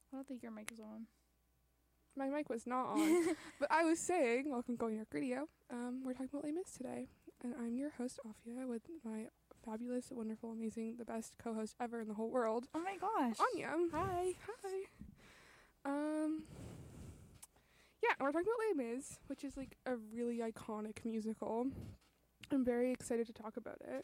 I don't think your mic is on. My mic was not on. But I was saying, welcome to Going York Radio. We're talking about Les Mis today. And I'm your host, Afia, with my fabulous, wonderful, amazing, the best co-host ever in the whole world. Oh my gosh. Anya. Hi. Yeah, we're talking about Les Mis, which is like a really iconic musical. I'm very excited to talk about it.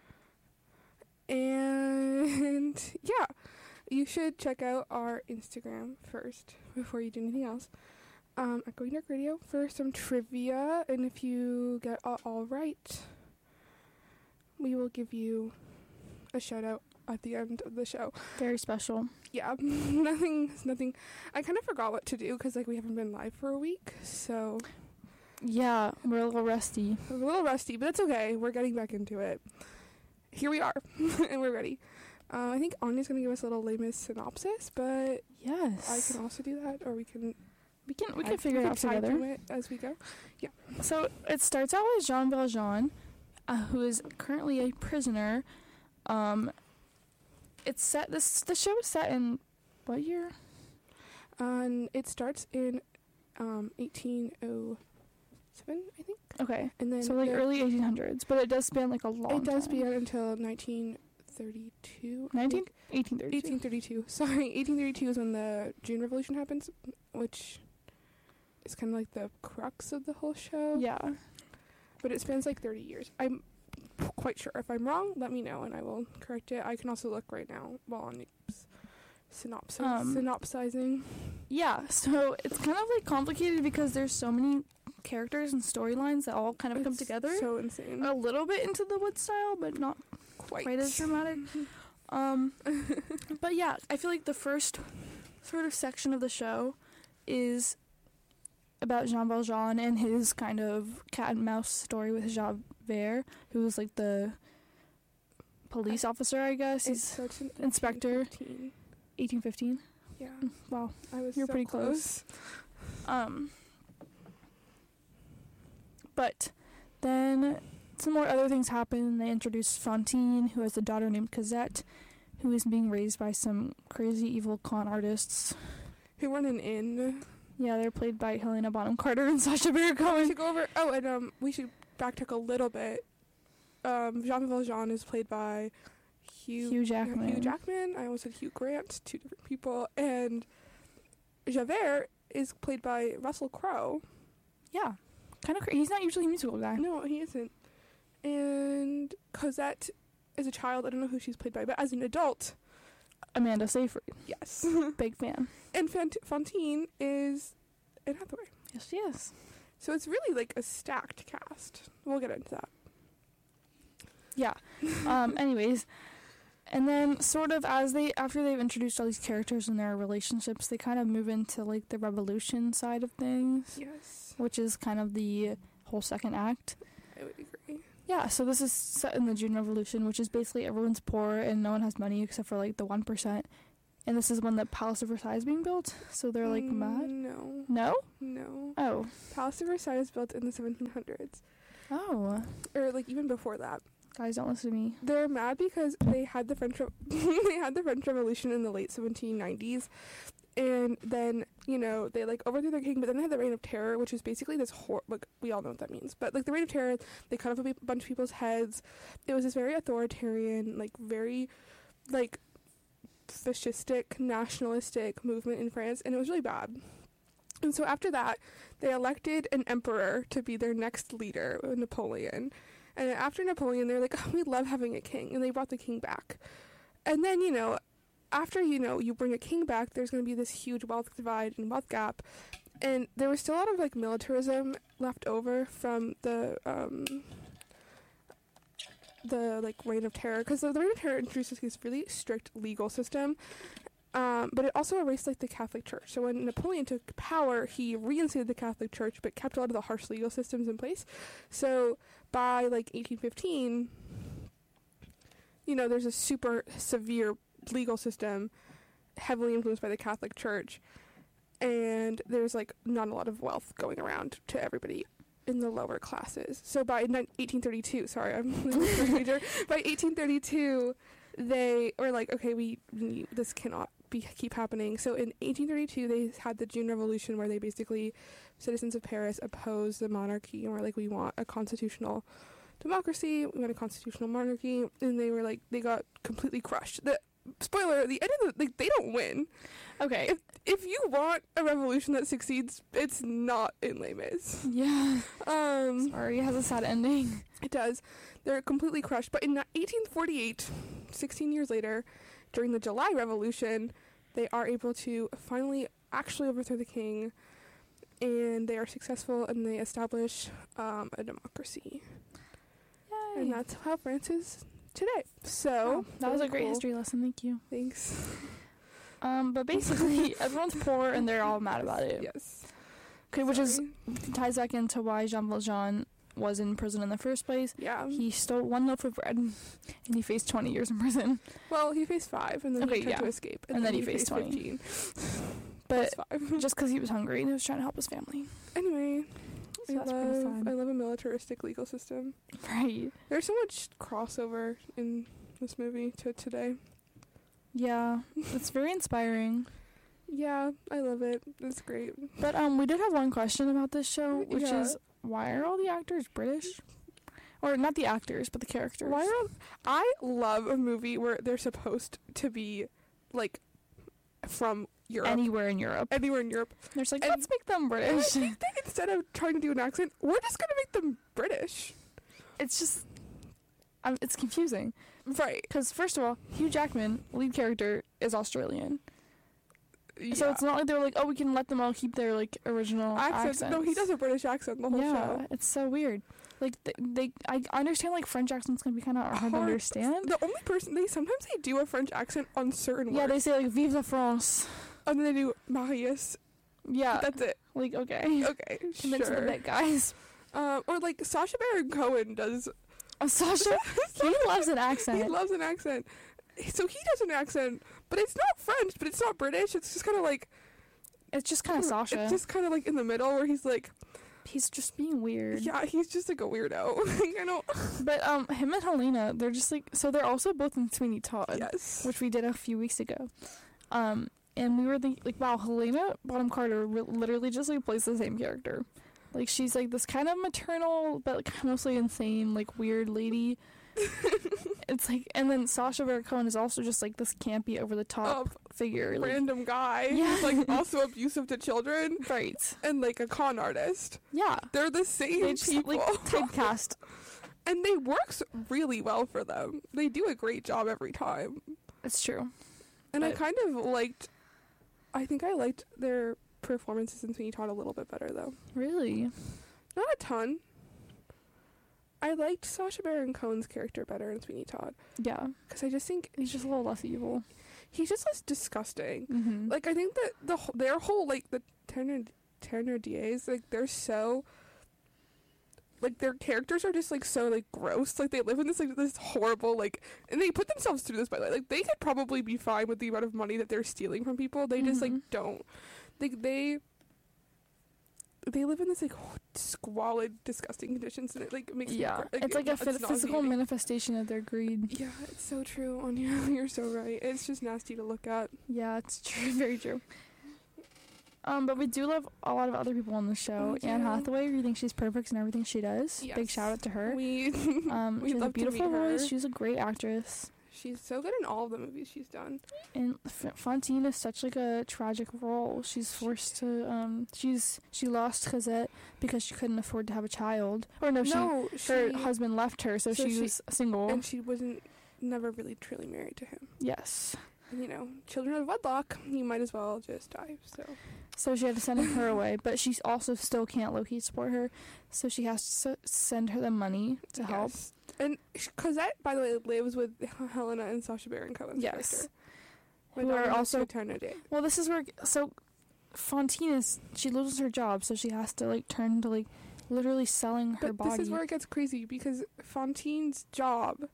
And yeah, you should check out our Instagram first before you do anything else. At Going Dark Radio for some trivia, and if you get all right, we will give you a shout out at the end of the show. Very special. Yeah, nothing. I kind of forgot what to do because like we haven't been live for a week, so Yeah, we're a little rusty. I'm a little rusty, but it's okay. We're getting back into it. Here we are, and we're ready. I think Anya's going to give us a little Les Mis synopsis, but Yes. I can also do that, or we can We can figure it out time together. it as we go. Yeah. So it starts out with Jean Valjean, who is currently a prisoner. It's set. The show is set in what year? It starts in 1807, I think. Okay, And then so like early 1800s, but it does span like a long. it does time. span until 1932. 1832. 1832. Sorry, 1832 is when the June Revolution happens, which is kind of like the crux of the whole show. Yeah. But it spans like 30 years. I'm quite sure. If I'm wrong, let me know and I will correct it. I can also look right now while on synopsizing. Yeah, so it's kind of like complicated because there's so many characters and storylines that all kind of come It's together. So insane. A little bit into the Wood style, but not quite as dramatic. But yeah, I feel like the first sort of section of the show is about Jean Valjean and his kind of cat and mouse story with Javert, who was like the police officer, I guess. It He's starts in inspector. 1815. 1815. Yeah. Wow. You're so pretty close. But then some more other things happen. They introduce Fantine, who has a daughter named Cosette, who is being raised by some crazy evil con artists. Who run an inn. Yeah, they're played by Helena Bonham Carter and Sacha Baron We Cohen. should go over... Oh, and we should backtrack a little bit. Jean Valjean is played by Hugh Jackman. Hugh Jackman. I almost said Hugh Grant. Two different people. And Javert is played by Russell Crowe. Yeah. Kind of crazy. He's not usually a musical guy. No, he isn't. And Cosette is a child. I don't know who she's played by, but as an adult, Amanda Seyfried. yes. Big fan. And Fantine is Anne Hathaway. Yes, she is. So it's really like a stacked cast. We'll get into that. Yeah. Anyways, and then sort of after they've introduced all these characters and their relationships, they kind of move into like the revolution side of things, Yes. which is kind of the whole second act. I would agree. Yeah, so this is set in the June Revolution, which is basically everyone's poor and no one has money except for like the 1%. And this is when the Palace of Versailles is being built, so they're like mad. No. No? No. Oh. Palace of Versailles was built in the 1700s. Oh. Or like even before that. Guys, don't listen to me. They're mad because they had the French they had the French Revolution in the late 1790s, and then they like overthrew their king, but then they had the Reign of Terror, which is basically this like we all know what that means, but like the Reign of Terror, they cut off a bunch of people's heads. It was this very authoritarian, like very like fascistic, nationalistic movement in France, and it was really bad. And so after that, they elected an emperor to be their next leader, Napoleon. And after Napoleon, they're like, oh, we love having a king. And they brought the king back. And then, after, you bring a king back, there's going to be this huge wealth divide and wealth gap. And there was still a lot of, like, militarism left over from the Reign of Terror. Because the Reign of Terror introduced this really strict legal system. But it also erased, like, the Catholic Church. So when Napoleon took power, he reinstated the Catholic Church, but kept a lot of the harsh legal systems in place. So by, like, 1815, there's a super severe legal system heavily influenced by the Catholic Church. And there's, like, not a lot of wealth going around to everybody in the lower classes. So by 1832, sorry, I'm major. By 1832... they were like, okay, this cannot keep happening. So in 1832, they had the June Revolution, where they basically, citizens of Paris, opposed the monarchy and were like, we want a constitutional democracy, we want a constitutional monarchy, and they were like, they got completely crushed. The spoiler, the end of the, like, they don't win. Okay. If you want a revolution that succeeds, it's not in Les Mis. Yeah. Sorry, it has a sad ending. It does. They're completely crushed. But in 1848, 16 years later, during the July Revolution, they are able to finally actually overthrow the king, and they are successful, and they establish a democracy. Yay. And that's how France is today. So Wow, that was a great cool. history lesson. Thank you. Thanks. But basically, everyone's poor and they're all mad about it. Yes. Okay, which is Sorry. ties back into why Jean Valjean was in prison in the first place. Yeah. He stole one loaf of bread, and he faced 20 years in prison. Well, he faced 5, and then Okay, he tried yeah. to escape, And then he faced 20. 15. But Plus 5. just because he was hungry and he was trying to help his family. Anyway, So that's pretty fun. I love a militaristic legal system. Right. There's so much crossover in this movie to today. Yeah, it's very inspiring. Yeah, I love it. It's great. But we did have one question about this show, which Yeah. is, why are all the actors British? Or not the actors, but the characters. I love a movie where they're supposed to be, like, from Europe. Anywhere in Europe. Anywhere in Europe. They're just like, And- let's make them And I British. think that instead of trying to do an accent, we're just going to make them British. It's just, it's confusing. Right. Because, first of all, Hugh Jackman, lead character, is Australian. Yeah. So it's not like they were like, oh, we can let them all keep their, like, original accents. No, he does a British accent the whole Yeah, show. it's so weird. Like, I understand, like, French accents can be kind of hard to understand. The only person, sometimes they do a French accent on certain Yeah, words. they say, like, Vive la France. And then they do Marius. Yeah. That's it. Like, okay. Okay, Convince the sure. bit, guys. Or like Sacha Baron Cohen does. Sasha, he loves an accent. He loves an accent. So he does an accent, but it's not French, but it's not British. It's just kind of like, It's just kind of Sasha. it's just kind of like in the middle where he's like, He's just being weird. yeah, he's just like a weirdo. You know? But him and Helena, they're just like, so they're also both in Sweeney Todd, Yes. which we did a few weeks ago. And we were like, wow, Helena Bonham Carter literally just like plays the same character. Like, she's like this kind of maternal, but like mostly insane, like weird lady. It's like, and then Sacha Baron Cohen is also just like this campy, over the top figure. Like, Random guy Yeah. who's like also abusive to children right. and like a con artist. Yeah. They're the same They just people. like typecast. And they works really well for them. They do a great job every time. It's true. And I But- kind of I think I liked their performances in Sweeney Todd a little bit better, though. Really? Not a ton. I liked Sacha Baron Cohen's character better in Sweeney Todd. Yeah. Because I just think He's just a little less evil. he's just less disgusting. Mm-hmm. Like, I think that their whole, like, the Thénardiers, like, they're so... Like, their characters are just, like, so, like, gross. Like, they live in this, like, this horrible, like... And they put themselves through this, by the way. Like, they could probably be fine with the amount of money that they're stealing from people. They just, like, Mhm. don't. Like, they live in this, like, squalid, disgusting conditions, and it, like, makes Yeah. me... It's like a physical nauseating. manifestation of their greed. Yeah, it's so true, Anya. You're so right. It's just nasty to look at. Yeah, it's true. Very true. But we do love a lot of other people on the show. We Anne do. Hathaway, we think she's perfect in everything she does. Big Yes. shout out to her. We She has a love to beautiful meet her. voice. She's a great actress. She's so good in all of the movies she's done. And Fantine is such like a tragic role. She's forced to she lost Cosette because she couldn't afford to have a child. Or no, her husband left her, so So she she- was single. and she wasn't never really truly married to him. Yes. And, you know, children of wedlock, you might as well just die. So she had to send her away, but she also still can't low-key support her, so she has to send her the money to help. Yes. And Cosette, by the way, lives with Helena and Sacha Baron Cohen's Yes. character. Who are also... Thénardier. Well, this is where... So, Fantine she loses her job, so she has to, like, turn to, like, literally selling her But body. this is where it gets crazy, because Fantine's job...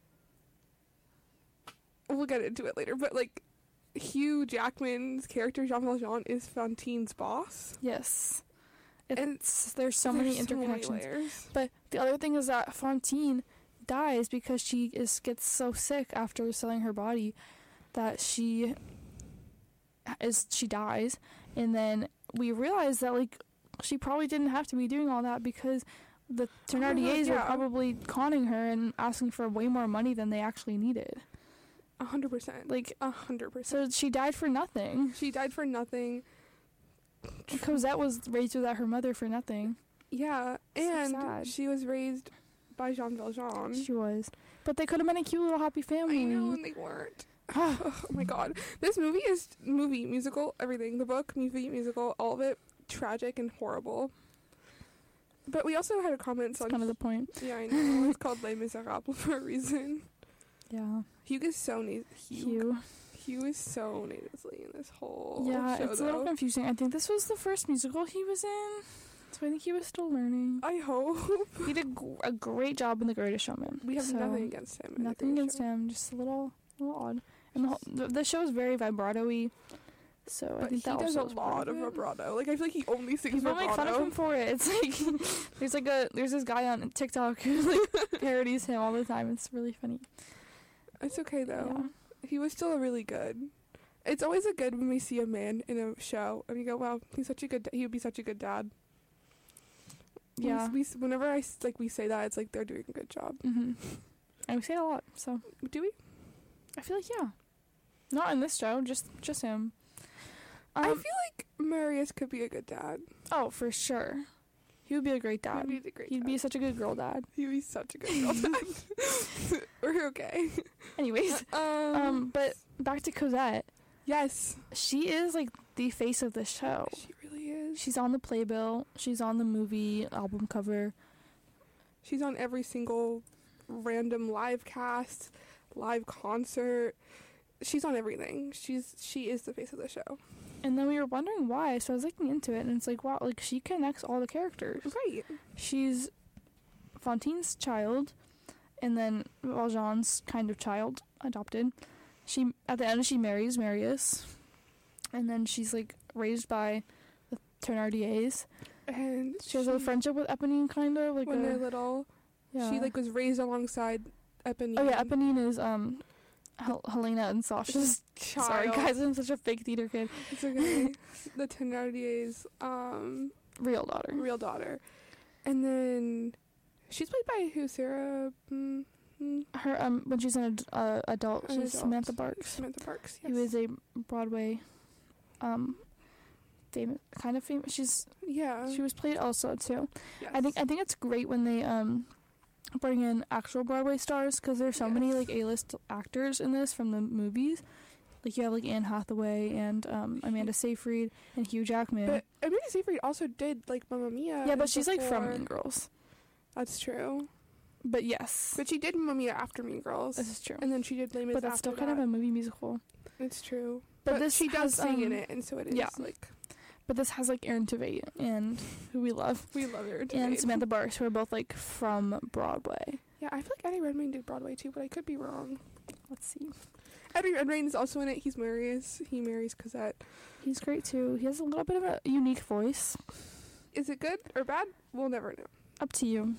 We'll get into it later, but, like, Hugh Jackman's character, Jean Valjean, is Fantine's boss. Yes. And There's so many There's interconnections. layers. But the other thing is that Fantine dies because she gets so sick after selling her body that she she dies, and then we realize that like she probably didn't have to be doing all that because the Thénardiers were probably conning her and asking for way more money than they actually needed. 100%. Like 100%. So she died for nothing. She died for nothing. Cosette was raised without her mother for nothing. Yeah, So and sad. she was raised by Jean Valjean. She was. But they could have been a cute little happy family. I know, and they weren't. Oh my god. This musical, everything. The book, movie, musical, all of it, tragic and horrible. But we also had a comment That's on... kind of the point. Yeah, I know. It's called Les Miserables for a reason. Yeah. Hugh is so... Hugh. Hugh is so nasally in this whole Yeah, show, it's a little confusing. I think this was the first musical he was in, so I think he was still learning. I hope. He did a great job in The Greatest Showman. We have so nothing against him. Nothing against him, just a little odd. And the show is very vibrato-y, so I think that he does also a lot of vibrato. Like, I feel like he only sings People vibrato. make fun of him for it. It's like there's this guy on TikTok who like parodies him all the time. It's really funny. It's okay though. Yeah. He was still really good. It's always a good when we see a man in a show and we go, "Wow, he's such a good. He would be such a good dad." Yeah. Whenever we say that, it's like they're doing a good job. Mm-hmm. And we say it a lot. So Do we? I feel like yeah. Not in this show. Just him. I feel like Marius could be a good dad. Oh, for sure. He would be a great dad. He'd be such a good girl dad. He'd be such a good girl dad. We're okay. Anyways, but back to Cosette. Yes. She is like the face of the show. She really is. She's on the playbill. She's on the movie album cover. She's on every single random live cast, live concert. She's on everything. She is the face of the show. And then we were wondering why, so I was looking into it, and it's like, wow, like, she connects all the characters. Right. She's Fantine's child, and then Valjean's kind of child, adopted. At the end, she marries Marius, and then she's, like, raised by the Thénardiers. And she has a friendship with Eponine, kind of. Like when they're little. Yeah. She, like, was raised alongside Eponine. Oh, yeah, Eponine is, Helena and Sasha's child. Sorry, guys, I'm such a fake theater kid. It's okay. The Thénardiers' real daughter. And then she's played by who? Sarah. Her when she's an adult, she's Samantha Barks. Samantha Barks. Yes. Who is a Broadway, famous. She was played also too. Yes. I think it's great when they bring in actual Broadway stars because there's so many like A-list actors in this from the movies. Like you have like Anne Hathaway and Amanda Seyfried and Hugh Jackman. But Amanda Seyfried also did like Mamma Mia. Yeah, but she's like from Mean Girls. That's true. But yes. But she did Mamma Mia after Mean Girls. This is true. And then she did Les Mis. But that's still kind of a movie musical. It's true. But this she does has, sing in it, and so it is like. But this has like Aaron Tveit and who we love. We love Aaron Tveit. And Samantha Barks, who are both like from Broadway. Yeah, I feel like Eddie Redmayne did Broadway too, but I could be wrong. Let's see. Eddie Redmayne is also in it. He's Marius. He marries Cosette. He's great too. He has a little bit of a unique voice. Is it good or bad? We'll never know. Up to you.